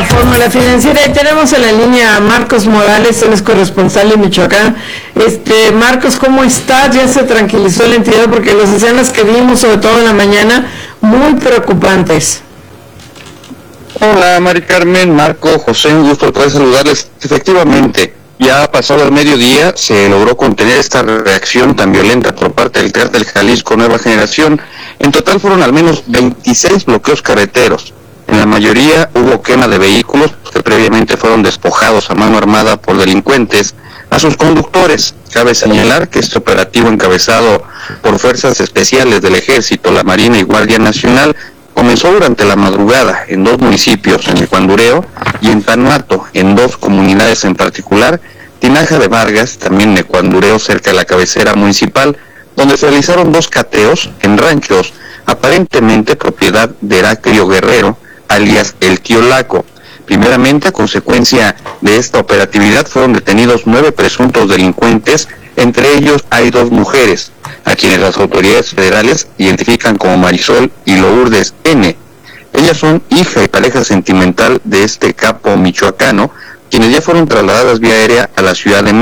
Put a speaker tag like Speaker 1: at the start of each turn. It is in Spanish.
Speaker 1: la fórmula financiera y tenemos en la línea a Marcos Morales, él es corresponsal de Michoacán. Marcos, ¿cómo estás? Ya se tranquilizó la entidad porque las escenas que vimos, sobre todo en la mañana, muy preocupantes.
Speaker 2: Hola, Mari Carmen, Marco, José, un gusto poder saludarles. Efectivamente, ya pasado el mediodía se logró contener esta reacción tan violenta por parte del Cártel Jalisco Nueva Generación. En total fueron al menos 26 bloqueos carreteros. En la mayoría hubo quema de vehículos que previamente fueron despojados a mano armada por delincuentes a sus conductores. Cabe señalar que este operativo, encabezado por fuerzas especiales del Ejército, la Marina y Guardia Nacional, comenzó durante la madrugada en 2 municipios, en Ecuandureo y en Tanato, en 2 comunidades en particular, Tinaja de Vargas, también en Ecuandureo, cerca de la cabecera municipal, donde se realizaron 2 cateos en ranchos, aparentemente propiedad de Heraclio Guerrero, alias El Tío Laco. Primeramente, a consecuencia de esta operatividad, fueron detenidos 9 presuntos delincuentes, entre ellos hay 2 mujeres, a quienes las autoridades federales identifican como Marisol y Lourdes N. Ellas son hija y pareja sentimental de este capo michoacano, quienes ya fueron trasladadas vía aérea a la Ciudad de México.